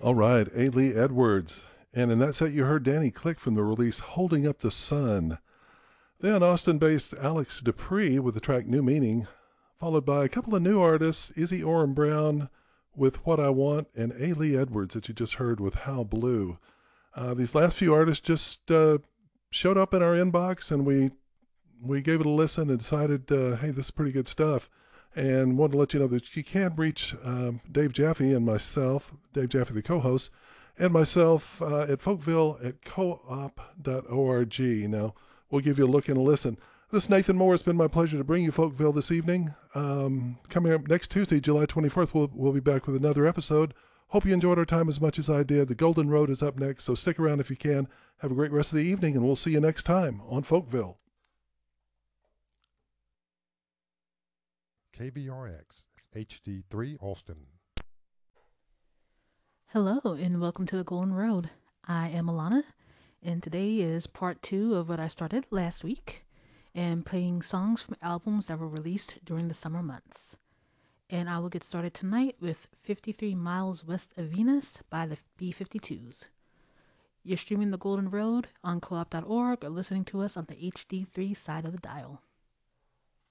All right, A. Lee Edwards. And in that set, you heard Danny Click from the release Holding Up the Sun. Then Austin-based Alex Dupree with the track New Meaning, followed by a couple of new artists, Izzy Orem Brown with What I Want, and A. Lee Edwards that you just heard with How Blue. These last few artists just showed up in our inbox, and we gave it a listen and decided, hey, this is pretty good stuff. And wanted to let you know that you can reach Dave Jaffe and myself, Dave Jaffe, the co-host, and myself at Folkville at coop.org. Now, we'll give you a look and a listen. This is Nathan Moore. It's been my pleasure to bring you Folkville this evening. Coming up next Tuesday, July 24th, we'll be back with another episode. Hope you enjoyed our time as much as I did. The Golden Road is up next, so stick around if you can. Have a great rest of the evening, and we'll see you next time on Folkville. KBRX HD3 Austin. Hello and welcome to the Golden Road. I am Alana, and today is part 2 of what I started last week, and playing songs from albums that were released during the summer months. And I will get started tonight with 53 Miles West of Venus by the B-52s. You're streaming the Golden Road on co-op.org or listening to us on the HD3 side of the dial.